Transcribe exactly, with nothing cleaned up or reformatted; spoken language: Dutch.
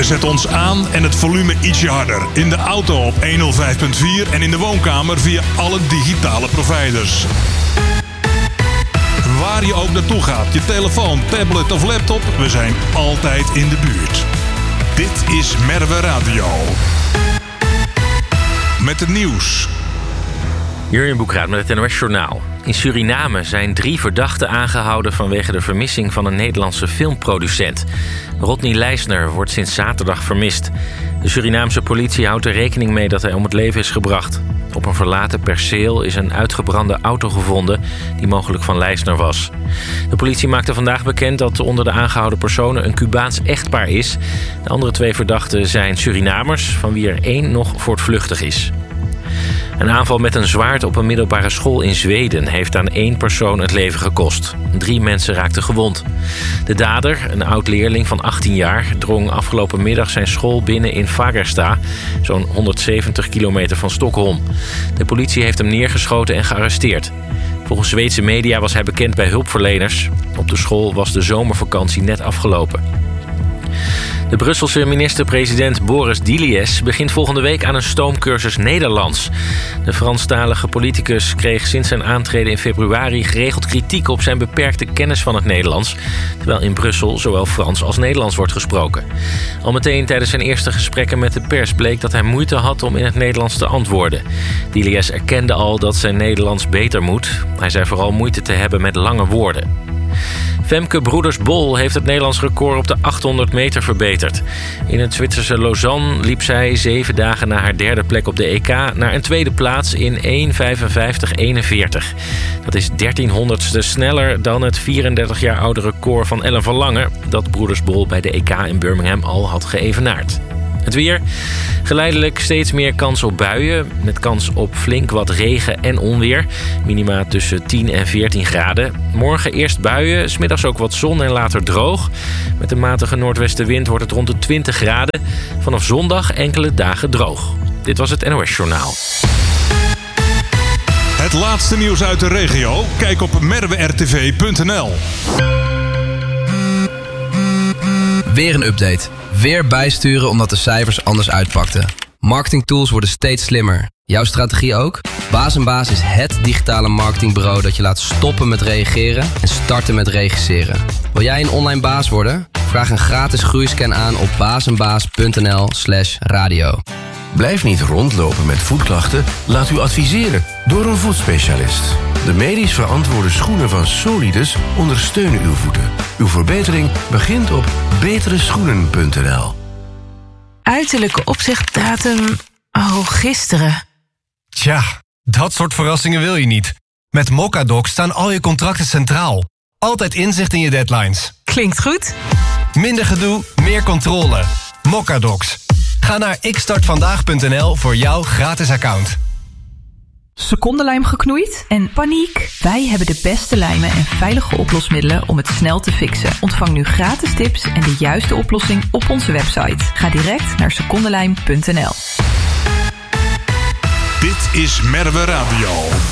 Zet ons aan en het volume ietsje harder. In de auto op honderdvijf komma vier en in de woonkamer via alle digitale providers. Waar je ook naartoe gaat, je telefoon, tablet of laptop, we zijn altijd in de buurt. Dit is Merwe Radio. Met het nieuws. Jurjen Boekraat met het N O S-journaal. In Suriname zijn drie verdachten aangehouden vanwege de vermissing van een Nederlandse filmproducent. Rodney Leisner wordt sinds zaterdag vermist. De Surinaamse politie houdt er rekening mee dat hij om het leven is gebracht. Op een verlaten perceel is een uitgebrande auto gevonden die mogelijk van Leisner was. De politie maakte vandaag bekend dat onder de aangehouden personen een Cubaans echtpaar is. De andere twee verdachten zijn Surinamers, van wie er één nog voortvluchtig is. Een aanval met een zwaard op een middelbare school in Zweden heeft aan één persoon het leven gekost. Drie mensen raakten gewond. De dader, een oud-leerling van achttien jaar, drong afgelopen middag zijn school binnen in Fagersta, zo'n honderdzeventig kilometer van Stockholm. De politie heeft hem neergeschoten en gearresteerd. Volgens Zweedse media was hij bekend bij hulpverleners. Op de school was de zomervakantie net afgelopen. De Brusselse minister-president Boris Dilies begint volgende week aan een stoomcursus Nederlands. De Franstalige politicus kreeg sinds zijn aantreden in februari geregeld kritiek op zijn beperkte kennis van het Nederlands, terwijl in Brussel zowel Frans als Nederlands wordt gesproken. Al meteen tijdens zijn eerste gesprekken met de pers bleek dat hij moeite had om in het Nederlands te antwoorden. Dilies erkende al dat zijn Nederlands beter moet. Hij zei vooral moeite te hebben met lange woorden. Femke Broeders-Bol heeft het Nederlands record op de achthonderd meter verbeterd. In het Zwitserse Lausanne liep zij zeven dagen na haar derde plek op de E K naar een tweede plaats in één vijfenvijftig eenenveertig. Dat is dertienhonderdste sneller dan het vierendertig jaar oude record van Ellen van Lange, dat Broeders-Bol bij de E K in Birmingham al had geëvenaard. Het weer. Geleidelijk steeds meer kans op buien, met kans op flink wat regen en onweer. Minima tussen tien en veertien graden. Morgen eerst buien, 's middags ook wat zon en later droog. Met een matige noordwestenwind wordt het rond de twintig graden. Vanaf zondag enkele dagen droog. Dit was het N O S-journaal. Het laatste nieuws uit de regio? Kijk op merwe r t v punt n l. Weer een update. Weer bijsturen omdat de cijfers anders uitpakten. Marketingtools worden steeds slimmer. Jouw strategie ook? Baas en Baas is het digitale marketingbureau dat je laat stoppen met reageren en starten met regisseren. Wil jij een online baas worden? Vraag een gratis groeiscan aan op bazenbaas punt n l slash radio. Blijf niet rondlopen met voetklachten. Laat u adviseren door een voetspecialist. De medisch verantwoorde schoenen van Solidus ondersteunen uw voeten. Uw verbetering begint op betere schoenen punt n l. Uiterlijke opzichtdatum... Oh, gisteren. Tja, dat soort verrassingen wil je niet. Met Mocadoc staan al je contracten centraal. Altijd inzicht in je deadlines. Klinkt goed. Minder gedoe, meer controle. Mocadocs. Ga naar ik start vandaag punt n l voor jouw gratis account. Secondenlijm geknoeid en paniek? Wij hebben de beste lijmen en veilige oplosmiddelen om het snel te fixen. Ontvang nu gratis tips en de juiste oplossing op onze website. Ga direct naar secondenlijm punt n l. Dit is Merwe Radio.